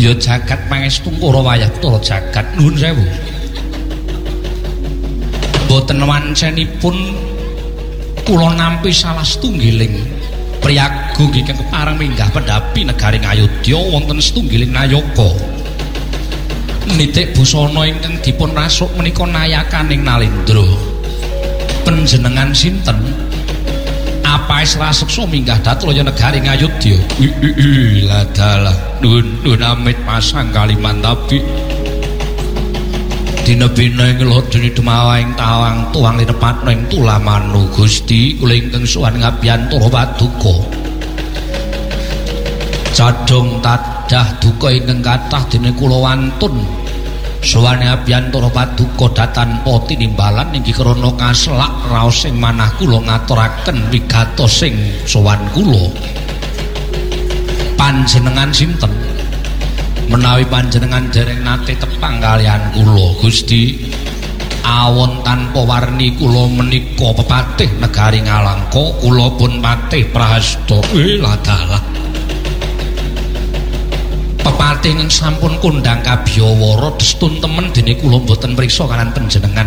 Ya jagat pangestu karo wayah Bathara jagat nuwun sewu. Boten wancenipun kula nampi salah setunggiling priyagung ingkang kepareng minggah pendhapi negari Ngayodya wonten setunggiling nayaka. Nitik busana ingkang dipun rasuk menika nayakaning Nalendra. Panjenengan sinten? Apa raseksa minggah dhateng negari Ngayodya? Lah dalah nuwun amit pasang Kalimantabi. Dina-bina ing lodene demawaing tawang tuwang linepatna ing tulamanu Gusti kula ingkang sowan ngabiyantara paduka. Cadhong tadah duka ingkang kathah dene kula wantun sowan ngabiyantara paduka datanpa tinimbalan inggih krana kaselak raos sing manah kula ngaturaken wigatos sing sowan kula. Panjenengan sinten? Menawi panjenengan dereng nate tepang kalian kula Gusti, awon tanpa warni kula menika pepatih negari Ngalangka, kula pun patih Prahasta. Lah dalah pepatih ing sampun kondhang kabiyawara destun temen dene kula mboten priksa kalan panjenengan.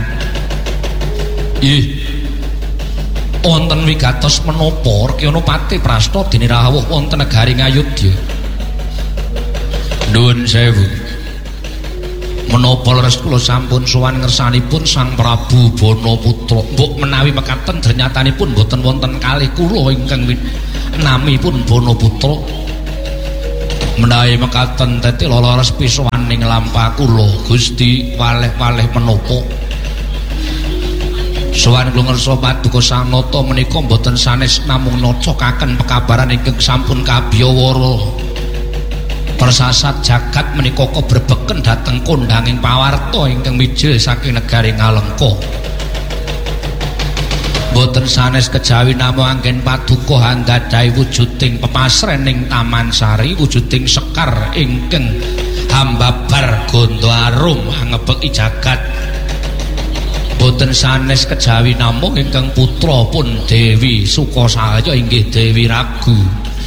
Wonten wigatos menapa Rekyana Patih Prasta dene rawuh wonten negari Ngayodya? Nuwun sewu. Menapa leres kula sampun sowan ngersanipun Sang Prabu Banaputra, mbok menawi mekaten dernyatanipun boten wonten kalih kula ingkang namipun Banaputra. Menawi mekaten teti leres pisowaning lampah kula Gusti waleh-waleh menapa sowan kula ngersa paduka Sanata menika boten sanes namung nacokaken pekabaran ingkang sampun kabiyawara. Persasat jagat menika kobrebeken dhateng kondhanging pawarta ingkang mijil saking negari Ngalengka. Boten sanes kejawi namung anggen paduka anggadhahi wujuding pepasrening taman sari, wujuding sekar ingkang hambabar ganda arum angebeki jagat. Boten sanes kejawi namung ingkang putra pun Dewi Sukasaya inggih Dewi Ragu.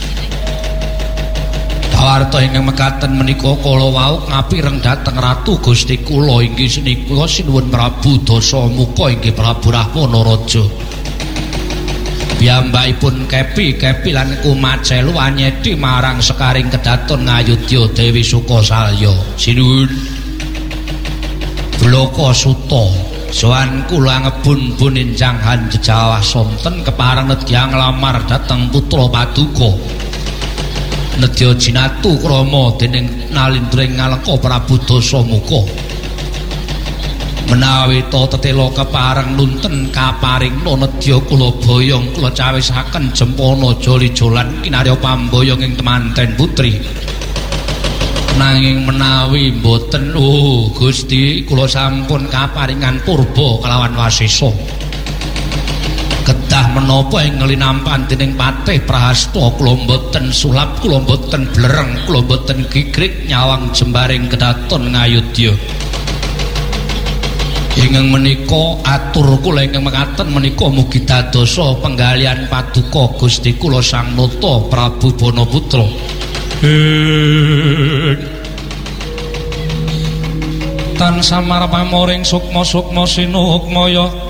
Pawarta ingkang mekaten menika kala wau ngapireng dhateng ratu Gusti kula inggih sinika Sinuwun Prabu Dasamuka inggih Prabu Rahwana Raja. Piyambakipun kepi lan kumacelu anyedi marang sekaring kedaton Ngayodya Dewi Sukasaya. Sinuwun Blaka Suta sowan kula ngebun-bun enjang hanjejawah sonten kepareng nedya nglamar dhateng putra paduka. Nedya jinatu krama dening Nalendra Ngalengka Prabu Dasamuka. Menawi ta tetela kepareng nunten kaparingna nedya kula boyong kula cawisaken jempana joli-jolan kinarya pamboyong ing temanten putri. Nanging menawi mboten Gusti kula sampun kaparingan purba kelawan Wasisa. Kedah menapa ing ngelinampan dening Patih Prahasta kula mboten sulap, kula mboten blereng, kula mboten gigrik nyawang jembaring kedaton Ngayodya. Ingkang menika atur kula ingkang mekaten menika mugi dadosa penggalian paduka Gusti kula Sang Nata Prabu Banaputra. Tansah marpamoring sukma-sukma sinukmaya